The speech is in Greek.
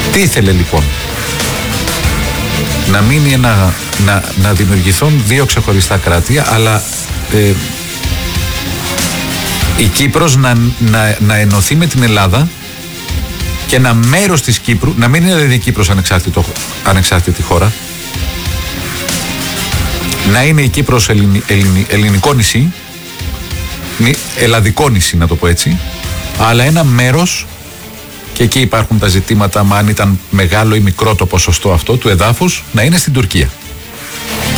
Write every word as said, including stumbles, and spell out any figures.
Τι ήθελε λοιπόν? Να μείνει ένα, να, να δημιουργηθούν δύο ξεχωριστά κράτη, αλλά ε, η Κύπρος να, να, να ενωθεί με την Ελλάδα και ένα μέρος της Κύπρου, να μην είναι δηλαδή η Κύπρος ανεξάρτητο, ανεξάρτητη χώρα, να είναι η Κύπρος ελληνι, ελληνι, ελληνικό νησί, ελλαδικό νησί να το πω έτσι, αλλά ένα μέρος, και εκεί υπάρχουν τα ζητήματα, μα αν ήταν μεγάλο ή μικρό το ποσοστό αυτό του εδάφους, να είναι στην Τουρκία.